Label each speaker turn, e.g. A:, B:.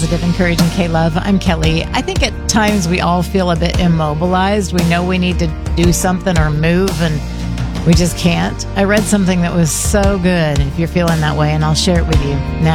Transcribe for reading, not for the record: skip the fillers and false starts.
A: Positive, encouraging K-Love. I'm Kelly. I think at times we all feel a bit immobilized. We know we need to do something or move, and we just can't. I read something that was so good if you're feeling that way, and I'll share it with you now.